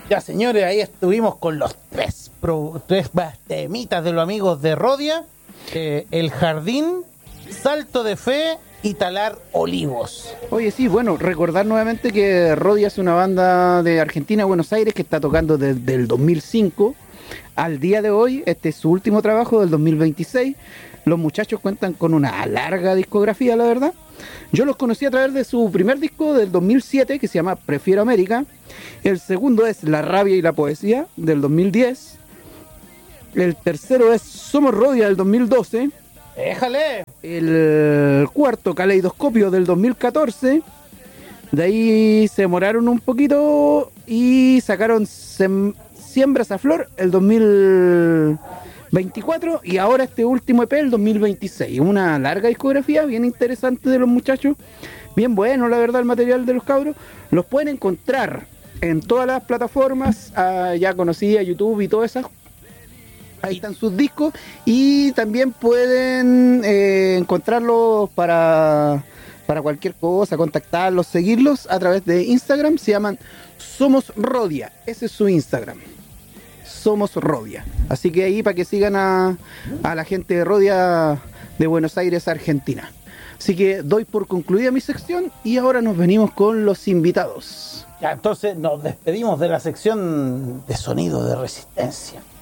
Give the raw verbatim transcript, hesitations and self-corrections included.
Ya, señores, ahí estuvimos con los tres, pro, tres temitas de los amigos de Rodia, eh, El Jardín, Salto de Fe y Talar Olivos. Oye, sí, bueno, recordar nuevamente que Rodia es una banda de Argentina, Buenos Aires, que está tocando desde el dos mil cinco al día de hoy. Este es su último trabajo del dos mil veintiséis. Los muchachos cuentan con una larga discografía, la verdad. Yo los conocí a través de su primer disco del dos mil siete, que se llama Prefiero América. El segundo es La Rabia y la Poesía, del dos mil diez. El tercero es Somos Rodia, del dos mil doce. ¡Déjale! El cuarto, Caleidoscopio, del dos mil catorce. De ahí se demoraron un poquito y sacaron Sem- Siembras a Flor, el dos mil veinticuatro. Y ahora este último E P, el dos mil veintiséis. Una larga discografía, bien interesante de los muchachos. Bien bueno, la verdad, el material de los cabros. Los pueden encontrar en todas las plataformas, uh, ya conocida, YouTube y todas esas. Ahí están sus discos. Y también pueden eh, encontrarlos para, para cualquier cosa, contactarlos, seguirlos a través de Instagram. Se llaman Somos Rodia. Ese es su Instagram. Somos Rodia. Así que ahí para que sigan a, a la gente de Rodia de Buenos Aires, Argentina. Así que doy por concluida mi sección y ahora nos venimos con los invitados. Ya, entonces nos despedimos de la sección de sonido de resistencia.